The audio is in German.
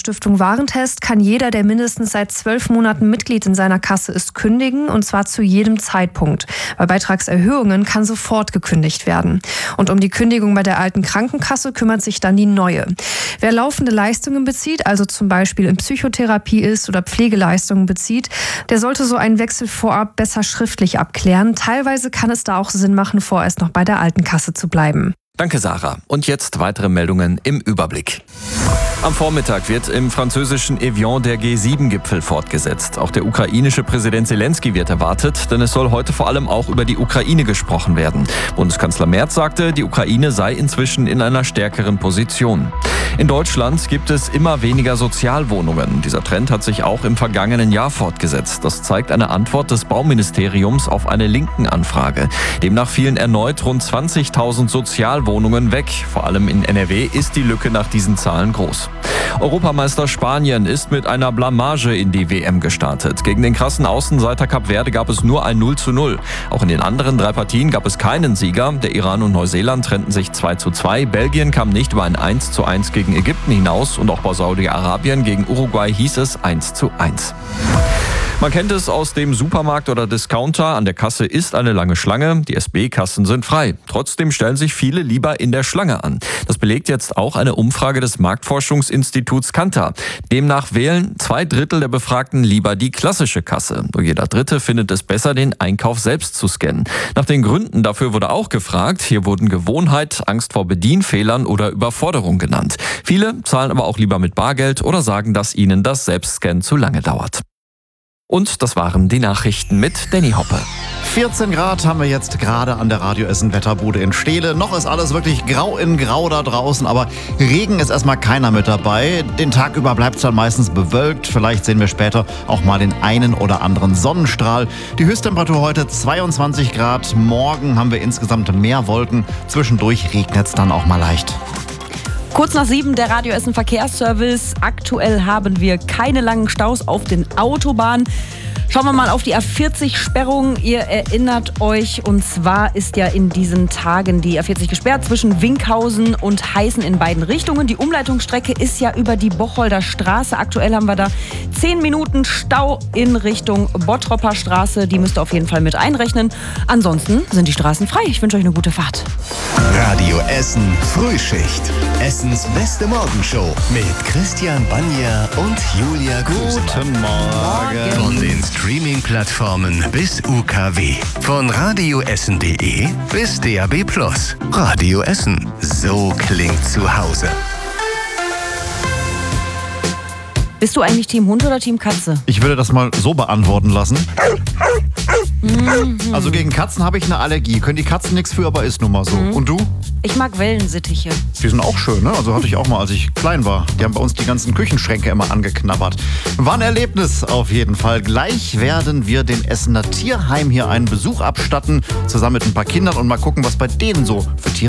Stiftung Warentest kann jeder, der mindestens seit 12 Monaten Mitglied in seiner Kasse ist, kündigen, und zwar zu jedem Zeitpunkt. Bei Beitragserhöhungen kann sofort gekündigt werden. Und um die Kündigung bei der alten Krankenkasse kümmert sich dann die neue. Wer laufende Leistungen bezieht, also zum Beispiel in Psychotherapie ist oder Pflegeleistungen bezieht, der sollte so einen Wechsel vorab besser schriftlich abklären. Teilweise kann es da auch Sinn machen, vorerst noch bei der alten Kasse zu bleiben. Danke, Sarah. Und jetzt weitere Meldungen im Überblick. Am Vormittag wird im französischen Evian der G7-Gipfel fortgesetzt. Auch der ukrainische Präsident Zelensky wird erwartet, denn es soll heute vor allem auch über die Ukraine gesprochen werden. Bundeskanzler Merz sagte, die Ukraine sei inzwischen in einer stärkeren Position. In Deutschland gibt es immer weniger Sozialwohnungen. Dieser Trend hat sich auch im vergangenen Jahr fortgesetzt. Das zeigt eine Antwort des Bauministeriums auf eine Linken-Anfrage. Demnach fielen erneut rund 20.000 Sozialwohnungen weg. Vor allem in NRW ist die Lücke nach diesen Zahlen groß. Europameister Spanien ist mit einer Blamage in die WM gestartet. Gegen den krassen Außenseiter Kap Verde gab es nur ein 0:0. Auch in den anderen 3 Partien gab es keinen Sieger. Der Iran und Neuseeland trennten sich 2:2. Belgien kam nicht über ein 1:1 gegen Ägypten hinaus und auch bei Saudi-Arabien gegen Uruguay hieß es 1:1. Man kennt es aus dem Supermarkt oder Discounter. An der Kasse ist eine lange Schlange. Die SB-Kassen sind frei. Trotzdem stellen sich viele lieber in der Schlange an. Das belegt jetzt auch eine Umfrage des Marktforschungsinstituts Kantar. Demnach wählen 2/3 der Befragten lieber die klassische Kasse. Nur jeder Dritte findet es besser, den Einkauf selbst zu scannen. Nach den Gründen dafür wurde auch gefragt. Hier wurden Gewohnheit, Angst vor Bedienfehlern oder Überforderung genannt. Viele zahlen aber auch lieber mit Bargeld oder sagen, dass ihnen das Selbstscannen zu lange dauert. Und das waren die Nachrichten mit Danny Hoppe. 14 Grad haben wir jetzt gerade an der Radio Essen Wetterbude in Steele. Noch ist alles wirklich grau in grau da draußen, aber Regen ist erstmal keiner mit dabei. Den Tag über bleibt es dann meistens bewölkt. Vielleicht sehen wir später auch mal den einen oder anderen Sonnenstrahl. Die Höchsttemperatur heute 22 Grad. Morgen haben wir insgesamt mehr Wolken. Zwischendurch regnet es dann auch mal leicht. Kurz nach 7 der Radio Essen Verkehrsservice. Aktuell haben wir keine langen Staus auf den Autobahnen. Schauen wir mal auf die A40-Sperrung. Ihr erinnert euch, und zwar ist ja in diesen Tagen die A40 gesperrt zwischen Winkhausen und Heißen in beiden Richtungen. Die Umleitungsstrecke ist ja über die Bocholder Straße. Aktuell haben wir da 10 Minuten Stau in Richtung Bottropper Straße. Die müsst ihr auf jeden Fall mit einrechnen. Ansonsten sind die Straßen frei. Ich wünsche euch eine gute Fahrt. Radio Essen Frühschicht. Essens beste Morgenshow mit Christian Banja und Julia Grüsemann. Guten Morgen. Von den Streaming-Plattformen bis UKW. Von radioessen.de bis DAB+. Radio Essen. So klingt zu Hause. Bist du eigentlich Team Hund oder Team Katze? Ich würde das mal so beantworten lassen. Also gegen Katzen habe ich eine Allergie. Können die Katzen nichts für, aber ist nun mal so. Und du? Ich mag Wellensittiche. Die sind auch schön, ne? Also hatte ich auch mal, als ich klein war. Die haben bei uns die ganzen Küchenschränke immer angeknabbert. War ein Erlebnis auf jeden Fall. Gleich werden wir dem Essener Tierheim hier einen Besuch abstatten, zusammen mit ein paar Kindern, und mal gucken, was bei denen so für Tiere